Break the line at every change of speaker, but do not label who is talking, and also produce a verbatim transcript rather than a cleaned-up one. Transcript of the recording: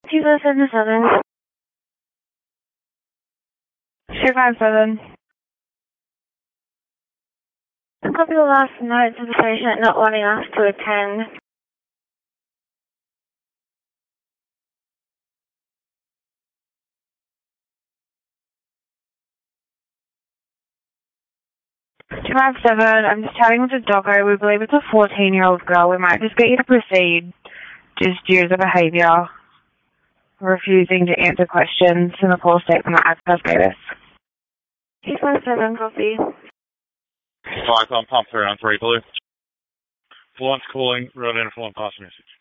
two five seven seven. two five seven. Copy the last note to the patient not wanting us to attend. two five seven, I'm just chatting with the doggo. We believe it's a fourteen-year-old girl. We might just get you to proceed just due to the behaviour, refusing to answer questions in the call statement that Access gave us. two five seven, copy.
Five on pump three on three blue. Fluence calling, wrote in a fluent pass message.